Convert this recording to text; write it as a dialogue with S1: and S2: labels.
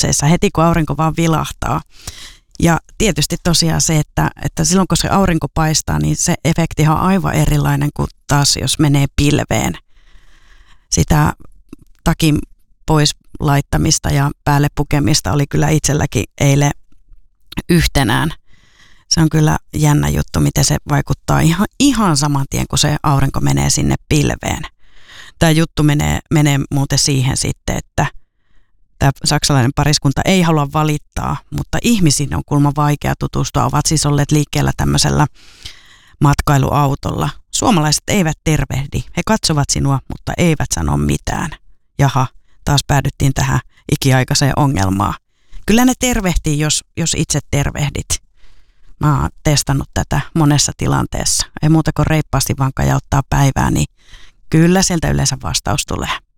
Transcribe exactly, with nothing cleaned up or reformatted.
S1: katseissa heti, kun aurinko vaan vilahtaa. Ja tietysti tosiaan se, että, että silloin kun se aurinko paistaa, niin se efektihan on aivan erilainen kuin taas jos menee pilveen. Sitä takin pois laittamista ja päälle pukemista oli kyllä itselläkin eilen yhtenään. Se on kyllä jännä juttu, miten se vaikuttaa ihan, ihan saman tien, kun se aurinko menee sinne pilveen. Tämä juttu menee, menee muuten siihen sitten, että tämä saksalainen pariskunta ei halua valittaa, mutta ihmisiin on kuulemma vaikea tutustua. Ovat siis olleet liikkeellä tämmöisellä matkailuautolla. Suomalaiset eivät tervehdi. He katsovat sinua, mutta eivät sano mitään. Jaha, taas päädyttiin tähän ikiaikaiseen ongelmaan. Kyllä ne tervehtii, jos, jos itse tervehdit. Mä oon testannut tätä monessa tilanteessa. Ei muuta kuin reippaasti vaan kajauttaa päivää, niin kyllä sieltä yleensä vastaus tulee.